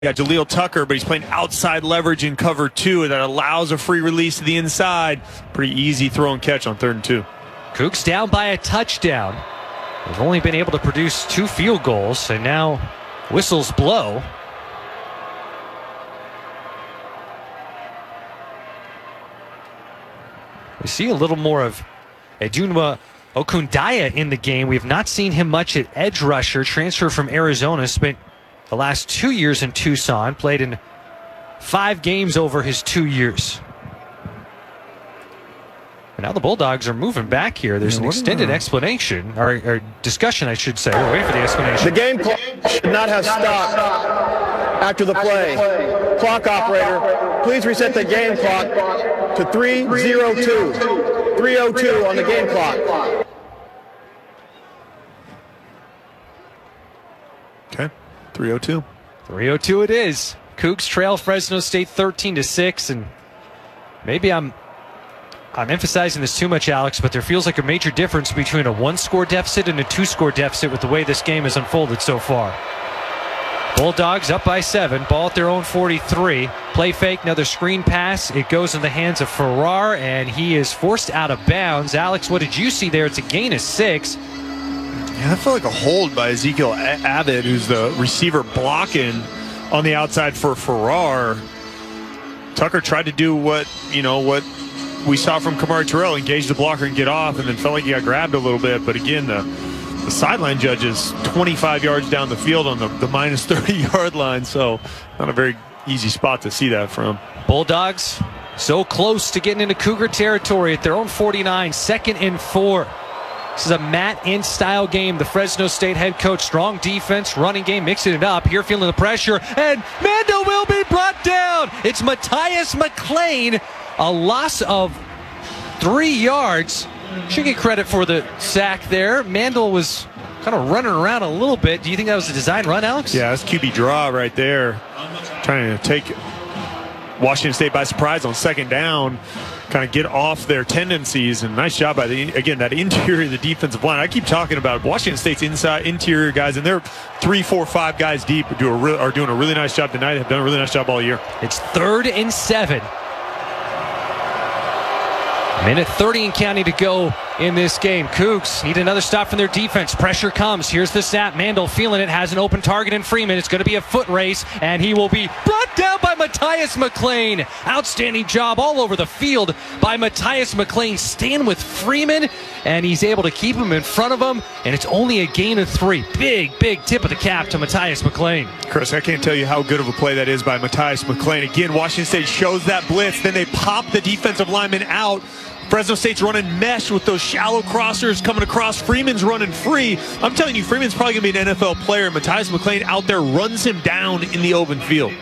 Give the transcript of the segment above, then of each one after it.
got Jaleel Tucker, but he's playing outside leverage in cover 2 that allows a free release to the inside. Pretty easy throw and catch on 3rd and 2. Cougs down by a touchdown. They've only been able to produce 2 field goals, and now whistles blow. We see a little more of Edunwa Okundaya in the game. We have not seen him much at edge rusher. Transfer from Arizona, spent the last 2 years in Tucson, played in 5 games over his 2 years. And now the Bulldogs are moving back here. There's an extended explanation, or discussion, I should say. We're waiting for the explanation. The game clock should not have stopped after the play. Clock operator, please reset the game clock to 3:02. 3:02 on the game clock. Okay, 3:02. 3:02 it is. Cougs trail Fresno State 13-6, and maybe I'm emphasizing this too much, Alex, but there feels like a major difference between a 1-score deficit and a 2-score deficit with the way this game has unfolded so far. Bulldogs up by 7, ball at their own 43. Play fake, another screen pass. It goes in the hands of Farrar, and he is forced out of bounds. Alex, what did you see there? It's a gain of 6. Yeah, that felt like a hold by Ezekiel Abbott, who's the receiver blocking on the outside for Farrar. Tucker tried to do what we saw from Kamari Terrell, engage the blocker and get off, and then felt like he got grabbed a little bit. But again, the sideline judge is 25 yards down the field on the minus 30-yard line, so not a very easy spot to see that from. Bulldogs so close to getting into Cougar territory at their own 49, 2nd and 4. This is a Matt Ince style game. The Fresno State head coach, strong defense, running game, mixing it up. Here feeling the pressure, and Mandel will be brought down. It's Matthias McLean, a loss of 3 yards. Should get credit for the sack there. Mandel was kind of running around a little bit. Do you think that was a design run, Alex? Yeah, that's QB draw right there. Trying to take Washington State by surprise on 2nd down, kind of get off their tendencies. And nice job by that interior of the defensive line. I keep talking about Washington State's interior guys, and they're 3, 4, 5 guys deep are doing a really nice job tonight. Have done a really nice job all year. It's 3rd and 7. Minute 30 and counting to go in this game. Cougs need another stop from their defense. Pressure comes. Here's the snap. Mandel feeling it. Has an open target in Freeman. It's going to be a foot race, and he will be brought down by Matthias McLean. Outstanding job all over the field by Matthias McLean. Staying with Freeman, and he's able to keep him in front of him, and it's only a gain of 3. Big tip of the cap to Matthias McLean. Chris, I can't tell you how good of a play that is by Matthias McLean. Again, Washington State shows that blitz. Then they pop the defensive lineman out. Fresno State's running mesh with those shallow crossers coming across. Freeman's running free. I'm telling you, Freeman's probably going to be an NFL player. Matthias McLean out there runs him down in the open field.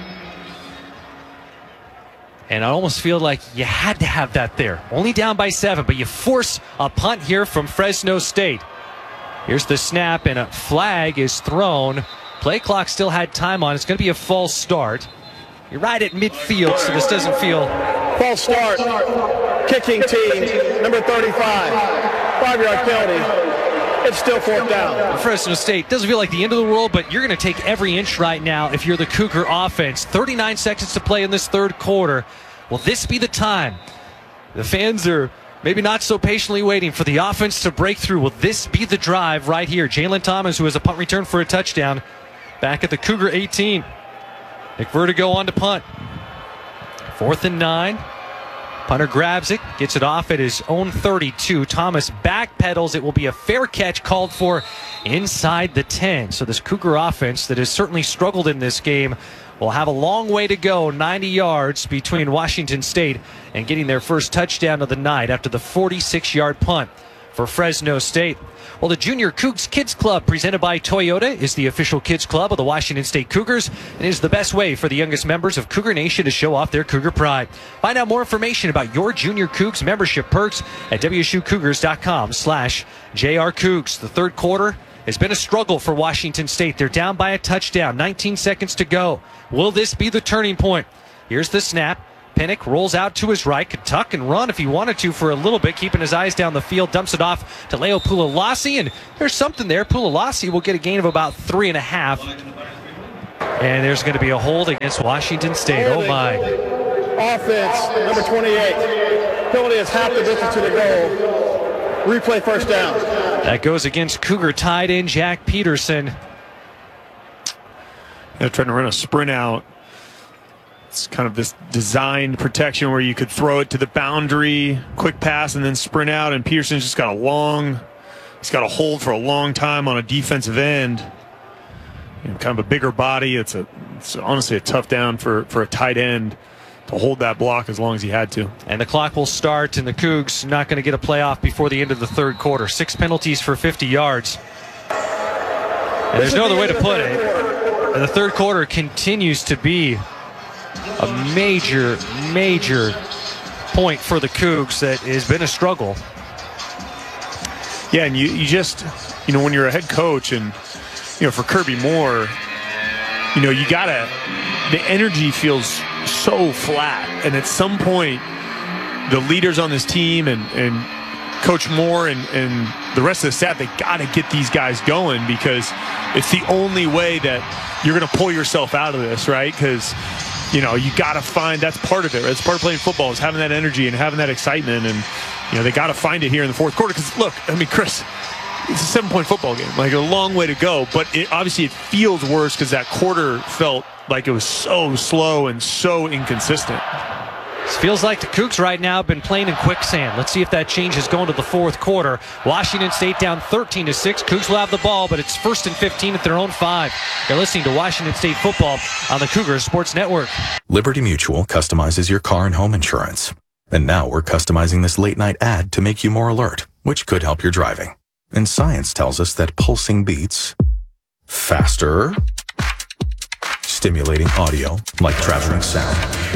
And I almost feel like you had to have that there. Only down by 7, but you force a punt here from Fresno State. Here's the snap, and a flag is thrown. Play clock still had time on. It's going to be a false start. You're right at midfield, so this doesn't feel... False start. Kicking team, number 35. 5-yard penalty. It's still 4th down. Fresno State doesn't feel like the end of the world, but you're going to take every inch right now if you're the Cougar offense. 39 seconds to play in this 3rd quarter. Will this be the time? The fans are maybe not so patiently waiting for the offense to break through. Will this be the drive right here? Jalen Thomas, who has a punt return for a touchdown, back at the Cougar 18. Nick Vertigo on to punt. 4th and 9. Punter grabs it, gets it off at his own 32. Thomas backpedals. It will be a fair catch called for inside the 10. So this Cougar offense that has certainly struggled in this game will have a long way to go, 90 yards between Washington State and getting their first touchdown of the night after the 46-yard punt for Fresno State. Well, the Junior Cougs Kids Club, presented by Toyota, is the official kids club of the Washington State Cougars and is the best way for the youngest members of Cougar Nation to show off their Cougar pride. Find out more information about your Junior Cougs membership perks at wsucougars.com/JRCougs. The 3rd quarter has been a struggle for Washington State. They're down by a touchdown, 19 seconds to go. Will this be the turning point? Here's the snap. Pinnock rolls out to his right, could tuck and run if he wanted to for a little bit, keeping his eyes down the field, dumps it off to Leo Pulalasi, and there's something there. Pulalasi will get a gain of about 3.5. And there's going to be a hold against Washington State. Oh, my. Offense, number 28. Penalty is half the distance to the goal. Replay first down. That goes against Cougar tight end Jack Peterson. They're trying to run a sprint out. It's kind of this designed protection where you could throw it to the boundary, quick pass, and then sprint out. And Peterson's just got he's got a hold for a long time on a defensive end. Kind of a bigger body. It's honestly a tough down for a tight end to hold that block as long as he had to. And the clock will start, and the Cougs not going to get a playoff before the end of the third quarter. 6 penalties for 50 yards. And there's no other way to put it. And the third quarter continues to be a major point for the Cougs that has been a struggle. Yeah, and you just, when you're a head coach and, for Kirby Moore, the energy feels so flat. And at some point, the leaders on this team and Coach Moore and the rest of the staff, they got to get these guys going, because it's the only way that you're going to pull yourself out of this, right? Because, you got to find, that's part of it. Right? It's part of playing football, is having that energy and having that excitement. And, they got to find it here in the fourth quarter. Because, look, Chris, it's a 7-point football game, like a long way to go. But obviously it feels worse because that quarter felt like it was so slow and so inconsistent. It feels like the Cougs right now have been playing in quicksand. Let's see if that changes going to the fourth quarter. Washington State down 13-6. Cougs will have the ball, but it's 1st and 15 at their own 5. You're listening to Washington State football on the Cougar Sports Network. Liberty Mutual customizes your car and home insurance. And now we're customizing this late-night ad to make you more alert, which could help your driving. And science tells us that pulsing beats faster, stimulating audio like traveling sound,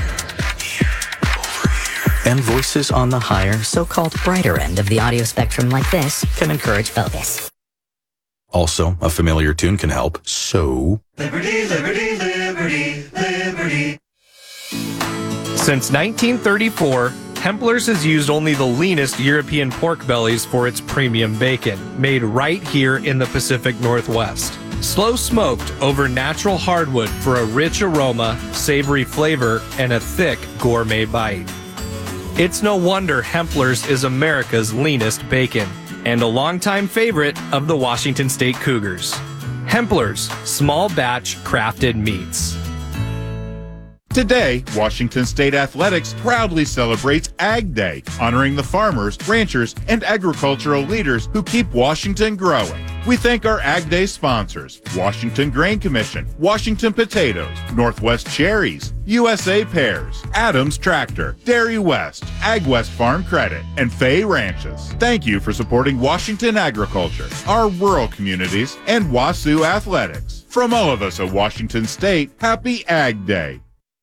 and voices on the higher, so-called brighter end of the audio spectrum like this can encourage focus. Also, a familiar tune can help, so... Liberty, liberty, liberty, liberty. Since 1934, Hempler's has used only the leanest European pork bellies for its premium bacon, made right here in the Pacific Northwest. Slow smoked over natural hardwood for a rich aroma, savory flavor, and a thick gourmet bite. It's no wonder Hempler's is America's leanest bacon, and a longtime favorite of the Washington State Cougars. Hempler's, small batch crafted meats. Today, Washington State Athletics proudly celebrates Ag Day, honoring the farmers, ranchers, and agricultural leaders who keep Washington growing. We thank our Ag Day sponsors, Washington Grain Commission, Washington Potatoes, Northwest Cherries, USA Pears, Adams Tractor, Dairy West, Ag West Farm Credit, and Fay Ranches. Thank you for supporting Washington agriculture, our rural communities, and WASU athletics. From all of us at Washington State, happy Ag Day.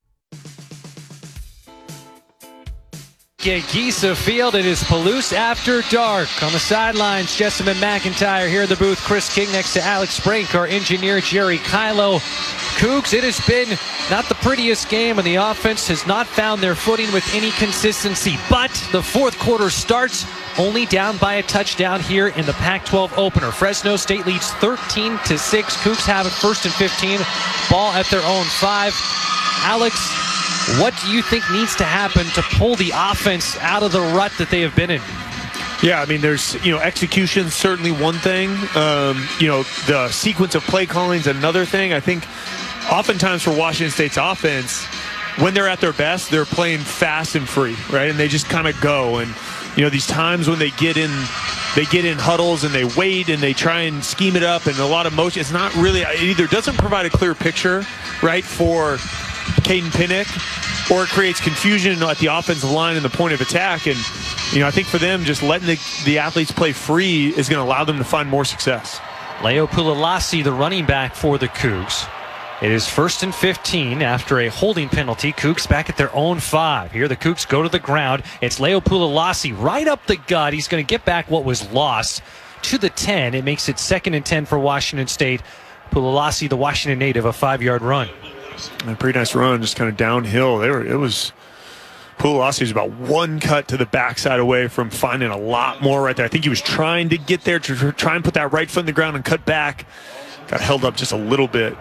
At Giesa Field, it is Palouse After Dark. On the sidelines, Jessamine McIntyre. Here in the booth, Chris King next to Alex Brink, our engineer Jerry Kylo. Cougs, it has been not the prettiest game, and the offense has not found their footing with any consistency. But the fourth quarter starts only down by a touchdown here in the Pac-12 opener. Fresno State leads 13-6. Cougs have it 1st and 15. Ball at their own 5. Alex, what do you think needs to happen to pull the offense out of the rut that they have been in? Yeah, there's, execution certainly one thing. The sequence of play calling is another thing. I think oftentimes for Washington State's offense, when they're at their best, they're playing fast and free, right? And they just kind of go. And, these times when they get in huddles and they wait and they try and scheme it up and a lot of motion, it's not really, it either doesn't provide a clear picture, right, for Caden Pinnick, or it creates confusion at the offensive line and the point of attack. And, I think for them, just letting the athletes play free is going to allow them to find more success. Leo Pulalasi, the running back for the Cougs. It is 1st and 15 after a holding penalty. Cougs back at their own 5. Here the Cougs go to the ground. It's Leo Pulalasi right up the gut. He's going to get back what was lost to the 10. It makes it 2nd and 10 for Washington State. Pulalasi, the Washington native, a 5-yard run. A pretty nice run, just kind of downhill. Pulalasi was about one cut to the backside away from finding a lot more right there. I think he was trying to get there to try and put that right foot in the ground and cut back. Got held up just a little bit.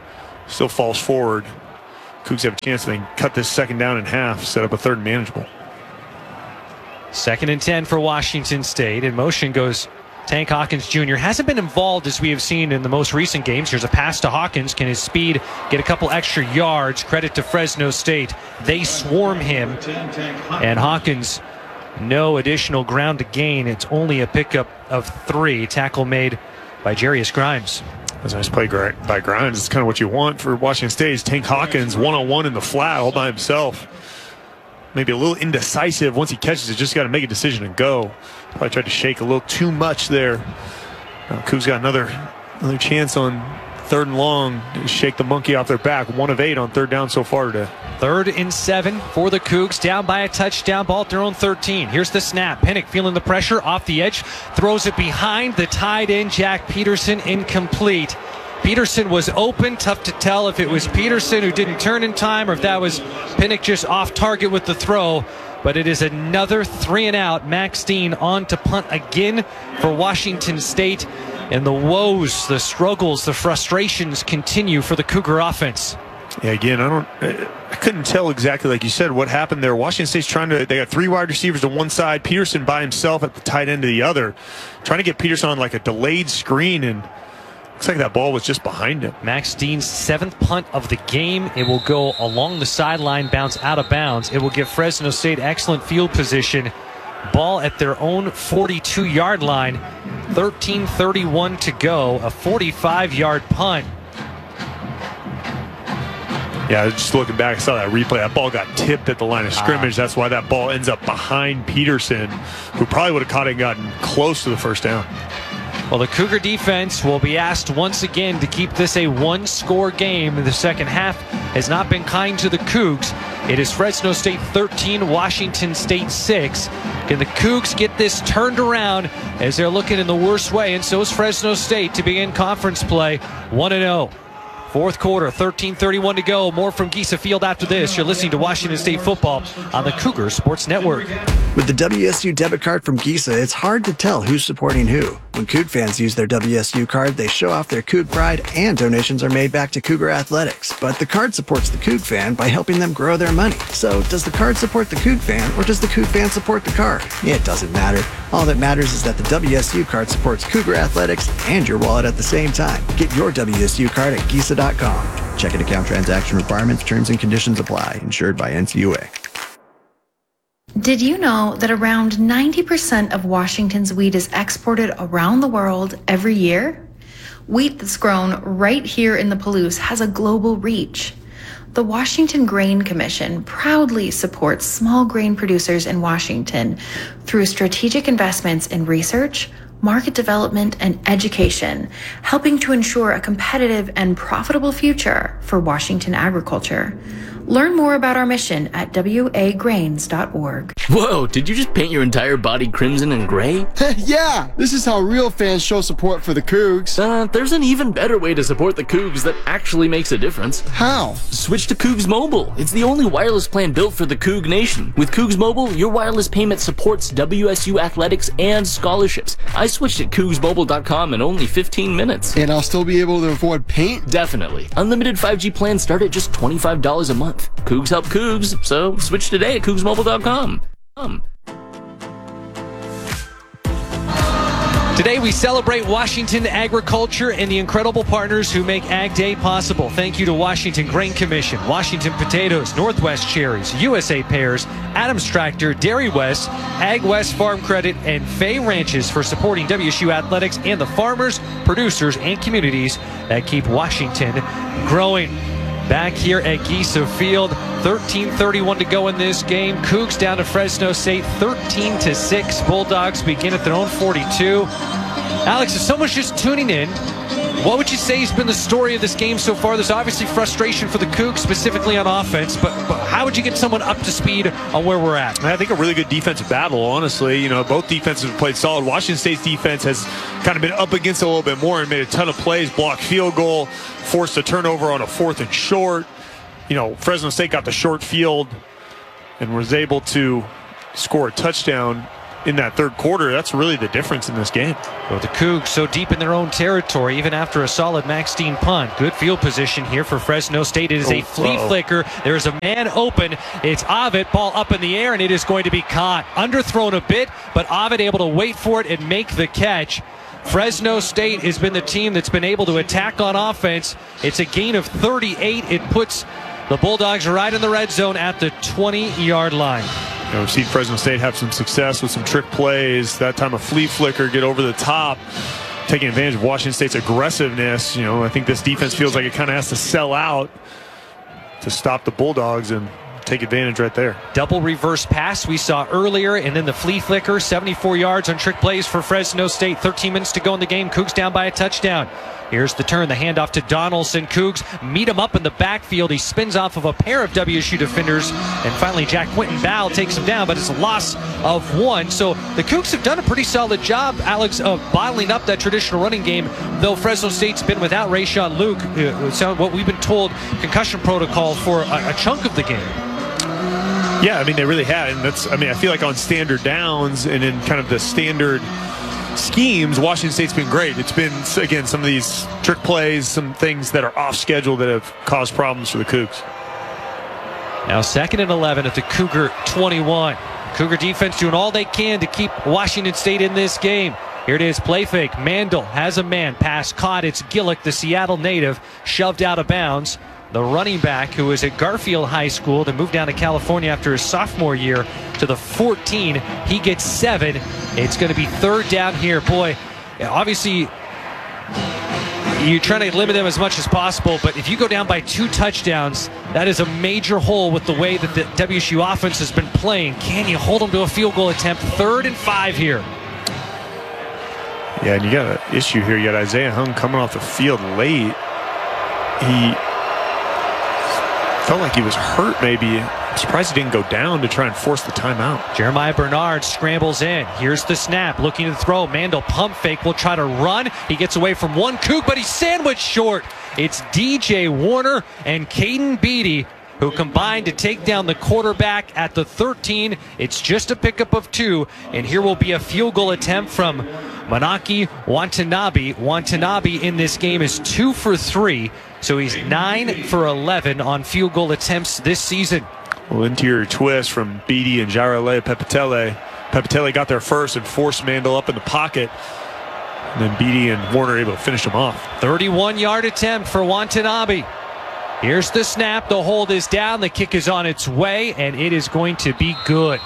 Still falls forward. Cougs have a chance to then cut this second down in half, set up a third and manageable. 2nd and 10 for Washington State. In motion goes Tank Hawkins Jr. Hasn't been involved as we have seen in the most recent games. Here's a pass to Hawkins. Can his speed get a couple extra yards? Credit to Fresno State. They swarm him. And Hawkins, no additional ground to gain. It's only a pickup of 3. Tackle made by Jarius Grimes. That's a nice play by Grimes. It's kind of what you want for Washington State. Is Tank Hawkins one-on-one in the flat all by himself. Maybe a little indecisive. Once he catches it, just got to make a decision and go. Probably tried to shake a little too much there. Cougs got another chance on 3rd and long to shake the monkey off their back. 1 of 8 on 3rd down so far today. 3rd and 7 for the Cougs, down by a touchdown, ball at their own 13. Here's the snap. Pinnock feeling the pressure off the edge, throws it behind the tight end, Jack Peterson, incomplete. Peterson was open. Tough to tell if it was Peterson who didn't turn in time or if that was Pinnock just off target with the throw. But it is another 3 and out. Max Dean on to punt again for Washington State. And the woes, the struggles, the frustrations continue for the Cougar offense. Yeah, again, I couldn't tell exactly, like you said, what happened there. Washington State's they got 3 wide receivers to one side, Peterson by himself at the tight end to the other, trying to get Peterson on like a delayed screen, and looks like that ball was just behind him. Max Dean's 7th punt of the game. It will go along the sideline, bounce out of bounds. It will give Fresno State excellent field position. Ball at their own 42-yard line. 13:31 to go. A 45-yard punt. Yeah, just looking back, I saw that replay. That ball got tipped at the line of scrimmage. That's why that ball ends up behind Peterson, who probably would have caught it and gotten close to the first down. Well, the Cougar defense will be asked once again to keep this a 1-score game. The second half has not been kind to the Cougs. It is Fresno State 13, Washington State 6. Can the Cougs get this turned around as they're looking in the worst way? And so is Fresno State to begin conference play 1-0. 4th quarter, 13:31 to go. More from Giesa Field after this. You're listening to Washington State football on the Cougar Sports Network. With the WSU debit card from Giesa, it's hard to tell who's supporting who. When Coug fans use their WSU card, they show off their Coug pride, and donations are made back to Cougar Athletics. But the card supports the Coug fan by helping them grow their money. So does the card support the Coug fan, or does the Coug fan support the card? It doesn't matter. All that matters is that the WSU card supports Cougar Athletics and your wallet at the same time. Get your WSU card at Giesa.com. Checking account transaction requirements, terms and conditions apply. Insured by NCUA. Did you know that around 90% of Washington's wheat is exported around the world every year? Wheat that's grown right here in the Palouse has a global reach. The Washington Grain Commission proudly supports small grain producers in Washington through strategic investments in research, market development, and education, helping to ensure a competitive and profitable future for Washington agriculture. Learn more about our mission at wagrains.org. Whoa, did you just paint your entire body crimson and gray? Yeah, this is how real fans show support for the Cougs. There's an even better way to support the Cougs that actually makes a difference. How? Switch to Cougs Mobile. It's the only wireless plan built for the Coug Nation. With Cougs Mobile, your wireless payment supports WSU athletics and scholarships. I switched at CougsMobile.com in only 15 minutes. And I'll still be able to afford paint? Definitely. Unlimited 5G plans start at just $25 a month. Cougs help Cougs, so switch today at CougsMobile.com. Today we celebrate Washington agriculture and the incredible partners who make Ag Day possible. Thank you to Washington Grain Commission, Washington Potatoes, Northwest Cherries, USA Pears, Adams Tractor, Dairy West, Ag West Farm Credit, and Fay Ranches for supporting WSU athletics and the farmers, producers, and communities that keep Washington growing. Back here at Giesa Field, 13:31 to go in this game. Cougs down to Fresno State, 13-6. Bulldogs begin at their own 42. Alex, if someone's just tuning in, what would you say has been the story of this game so far? There's obviously frustration for the Cougs, specifically on offense, but how would you get someone up to speed on where we're at? I think a really good defensive battle, honestly. You know, both defenses have played solid. Washington State's defense has kind of been up against it a little bit more and made a ton of plays, blocked field goal, forced a turnover on a 4th and short. You know, Fresno State got the short field and was able to score a touchdown in that third quarter, that's really the difference in this game. Well, the Cougs so deep in their own territory, even after a solid Max Dean punt. Good field position here for Fresno State. It is a flea flicker. There is a man open. It's Ovid, ball up in the air, and it is going to be caught. Underthrown a bit, but Ovid able to wait for it and make the catch. Fresno State has been the team that's been able to attack on offense. It's a gain of 38. It puts the Bulldogs right in the red zone at the 20-yard line. You know, we've seen Fresno State have some success with some trick plays. That time a flea flicker, get over the top, taking advantage of Washington State's aggressiveness. You know, I think this defense feels like it kind of has to sell out to stop the Bulldogs and take advantage right there. Double reverse pass we saw earlier, and then the flea flicker, 74 yards on trick plays for Fresno State. 13 minutes to go in the game. Cougs down by a touchdown. Here's the turn, the handoff to Donaldson. Cougs meet him up in the backfield. He spins off of a pair of WSU defenders, and finally Jack Quinton Bowell takes him down, but it's a loss of 1. So the Cougs have done a pretty solid job, Alex, of bottling up that traditional running game, though Fresno State's been without Rayshon Luke, what we've been told, concussion protocol for a chunk of the game. Yeah, I mean, they really have. And that's, I mean, I feel like on standard downs and in kind of the standard schemes, Washington State's been great. It's been, again, some of these trick plays, some things that are off schedule that have caused problems for the Cougs. Now 2nd and 11 at the Cougar 21. Cougar defense doing all they can to keep Washington State in this game. Here it is, play fake. Mandel has a man. Pass caught. It's Gillick, the Seattle native, shoved out of bounds. The running back, who was at Garfield High School, then moved down to California after his sophomore year to the 14. He gets 7. It's going to be 3rd down here. Boy, obviously, you're trying to limit them as much as possible, but if you go down by 2 touchdowns, that is a major hole with the way that the WSU offense has been playing. Can you hold them to a field goal attempt? 3rd and 5 here. Yeah, and you got an issue here. You got Isaiah Hung coming off the field late. He felt like he was hurt, maybe. I'm surprised he didn't go down to try and force the timeout. Jeremiah Bernard scrambles in. Here's the snap, looking to throw. Mandel pump fake, will try to run. He gets away from one Coug, but he's sandwiched short. It's DJ Warner and Caden Beatty who combined to take down the quarterback at the 13. It's just a pickup of 2, and here will be a field goal attempt from Manaki Watanabe. Watanabe in this game is 2 for 3, so he's 9 for 11 on field goal attempts this season. Well, interior twist from Beatty and Jarale Pepitele. Pepitele got there first and forced Mandel up in the pocket. And then Beatty and Warner able to finish him off. 31-yard attempt for Watanabe. Here's the snap. The hold is down. The kick is on its way, and it is going to be good.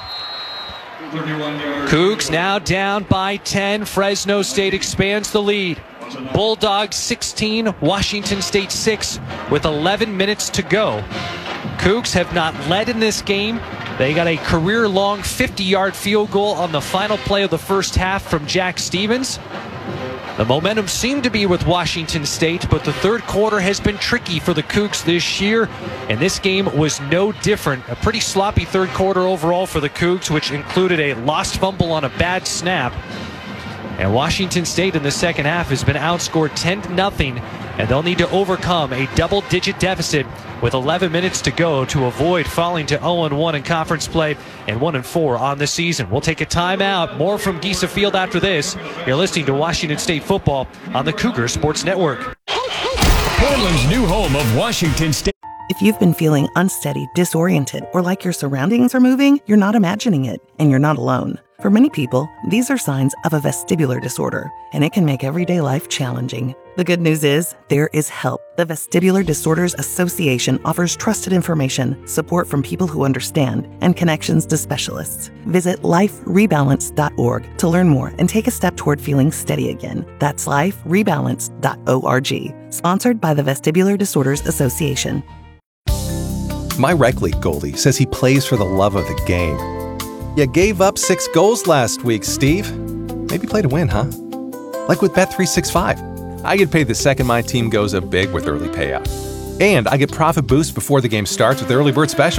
Cougs now down by 10. Fresno State expands the lead. Bulldogs 16, Washington State 6 with 11 minutes to go. Cougs have not led in this game. They got a career-long 50-yard field goal on the final play of the first half from Jack Stevens. The momentum seemed to be with Washington State, but the third quarter has been tricky for the Cougs this year, and this game was no different. A pretty sloppy third quarter overall for the Cougs, which included a lost fumble on a bad snap. And Washington State in the second half has been outscored 10-0, and they'll need to overcome a double-digit deficit with 11 minutes to go to avoid falling to 0-1 in conference play and 1-4 on the season. We'll take a timeout. More from Giesa Field after this. You're listening to Washington State football on the Cougar Sports Network. Portland's new home of Washington State. If you've been feeling unsteady, disoriented, or like your surroundings are moving, you're not imagining it, and you're not alone. For many people, these are signs of a vestibular disorder, and it can make everyday life challenging. The good news is, there is help. The Vestibular Disorders Association offers trusted information, support from people who understand, and connections to specialists. Visit liferebalance.org to learn more and take a step toward feeling steady again. That's liferebalance.org. Sponsored by the Vestibular Disorders Association. My rec league goalie says he plays for the love of the game. You gave up 6 goals last week, Steve. Maybe play to win, huh? Like with Bet365. I get paid the second my team goes up big with early payout. And I get profit boost before the game starts with Early Bird Special.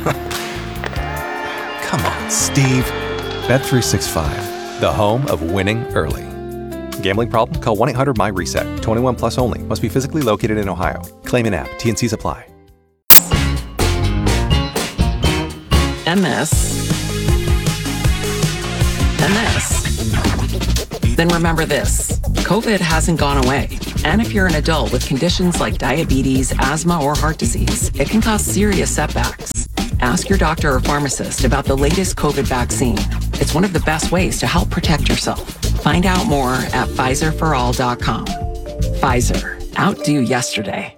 Come on, Steve. Bet365, the home of winning early. Gambling problem? Call 1-800-MY-RESET. 21 plus only. Must be physically located in Ohio. Claim in app. T&Cs apply. MS than this. Then remember this. COVID hasn't gone away. And if you're an adult with conditions like diabetes, asthma, or heart disease, it can cause serious setbacks. Ask your doctor or pharmacist about the latest COVID vaccine. It's one of the best ways to help protect yourself. Find out more at PfizerForAll.com. Pfizer. Outdo yesterday.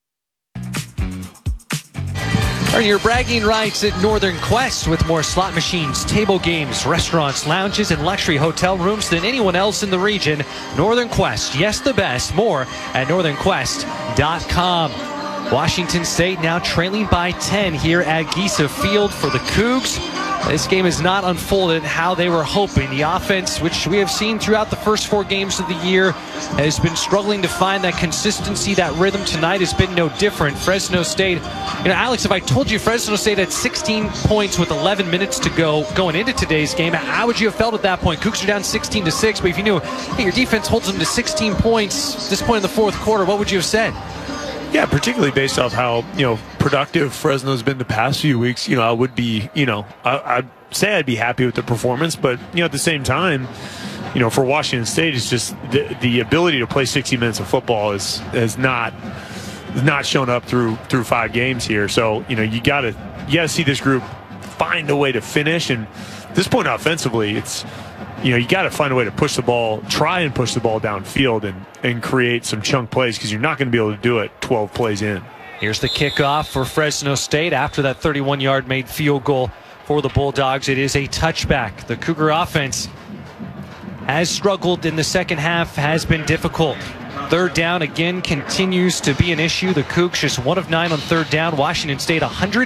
Earn your bragging rights at Northern Quest with more slot machines, table games, restaurants, lounges, and luxury hotel rooms than anyone else in the region. Northern Quest, yes, the best. More at northernquest.com. Washington State now trailing by 10 here at Giesa Field for the Cougs. This game has not unfolded how they were hoping. The offense, which we have seen throughout the first 4 games of the year, has been struggling to find that consistency, that rhythm. Tonight has been no different. Fresno State, Alex, if I told you Fresno State had 16 points with 11 minutes to go going into today's game, how would you have felt at that point? Cougs are down 16-6, but if you knew, hey, your defense holds them to 16 points at this point in the fourth quarter, what would you have said? Yeah, particularly based off how, productive Fresno's been the past few weeks, I would be, I'd say I'd be happy with the performance, but, at the same time, for Washington State, it's just the ability to play 60 minutes of football has not shown up through 5 games here. So, you gotta see this group find a way to finish, and at this point offensively, it's, you got to find a way to try and push the ball downfield and create some chunk plays, because you're not going to be able to do it 12 plays in. Here's the kickoff for Fresno State after that 31-yard made field goal for the Bulldogs. It is a touchback. The Cougar offense has struggled in the second half, has been difficult. Third down again continues to be an issue. The Cougs just 1 of 9 on third down. Washington State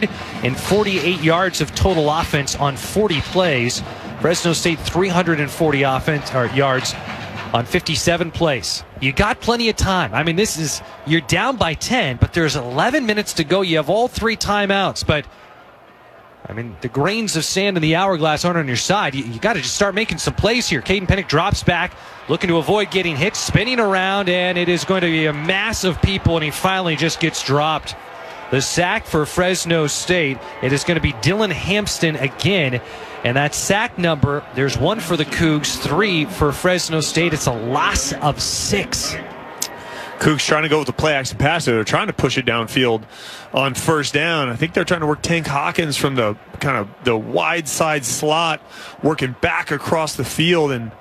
148 yards of total offense on 40 plays. Fresno State 340 yards on 57 plays. You got plenty of time. I mean, you're down by 10, but there's 11 minutes to go. You have all 3 timeouts, but the grains of sand in the hourglass aren't on your side. You got to just start making some plays here. Caden Pennick drops back, looking to avoid getting hit, spinning around, and it is going to be a mass of people, and he finally just gets dropped. The sack for Fresno State, it is going to be Dylan Hampston again. And that sack number, there's 1 for the Cougs, 3 for Fresno State. It's a loss of 6. Cougs trying to go with the play action pass. They're trying to push it downfield on first down. I think they're trying to work Tank Hawkins from the kind of the wide side slot, working back across the field, and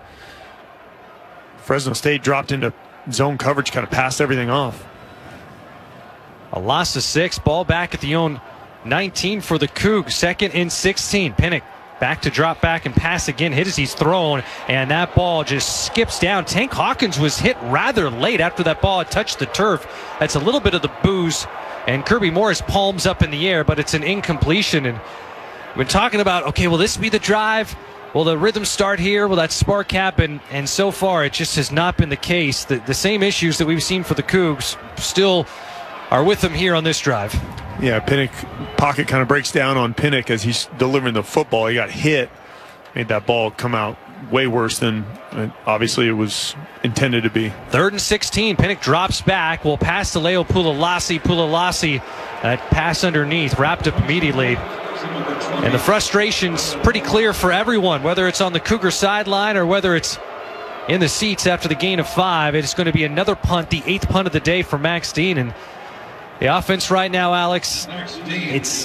Fresno State dropped into zone coverage, kind of passed everything off. A loss of 6. Ball back at the own 19 for the Cougs. 2nd and 16. Pennick back to drop back and pass again. Hit as he's thrown, and that ball just skips down. Tank Hawkins was hit rather late after that ball had touched the turf. That's a little bit of the booze, and Kirby Morris palms up in the air, but it's an incompletion. And we've been talking about, okay, will this be the drive? Will the rhythm start here? Will that spark happen? And so far, it just has not been the case. The same issues that we've seen for the Cougs still are with them here on this drive. Yeah, Pennick, pocket kind of breaks down on Pennick as he's delivering the football. He got hit, made that ball come out way worse than obviously it was intended to be. 3rd and 16. Pennick drops back. Will pass to Leo Pulalasi. Pulalasi, that pass underneath, wrapped up immediately. And the frustration's pretty clear for everyone, whether it's on the Cougar sideline or whether it's in the seats after the gain of 5. It's going to be another punt, the 8th punt of the day for Max Dean. And the offense right now, Alex, it's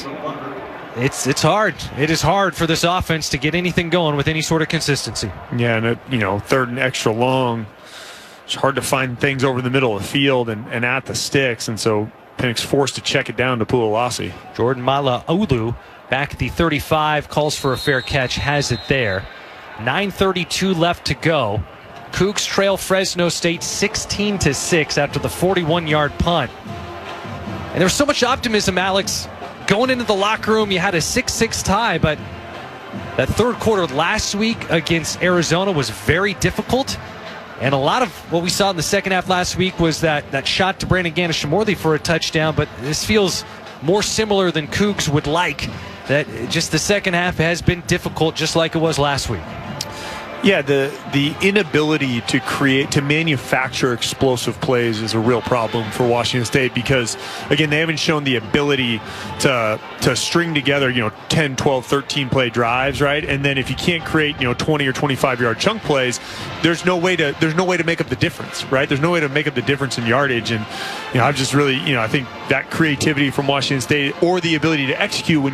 hard. It is hard for this offense to get anything going with any sort of consistency. Yeah, and 3rd and extra long. It's hard to find things over the middle of the field and at the sticks, and so Pennick's forced to check it down to Pulalasi. Jordan Mala'ulu back at the 35, calls for a fair catch, has it there. 9:32 left to go. Cougs trail Fresno State 16-6 after the 41-yard punt. And there was so much optimism, Alex. Going into the locker room, you had a 6-6 tie, but that third quarter last week against Arizona was very difficult. And a lot of what we saw in the second half last week was that shot to Brandon Ganesha-Morley for a touchdown, but this feels more similar than Cougs would like. That just the second half has been difficult, just like it was last week. Yeah, the inability to manufacture explosive plays is a real problem for Washington State because, again, they haven't shown the ability to string together, 10, 12, 13 play drives, right? And then if you can't create, 20 or 25 yard chunk plays, there's no way to make up the difference, right? There's no way to make up the difference in yardage. And, I've just really, I think that creativity from Washington State or the ability to execute when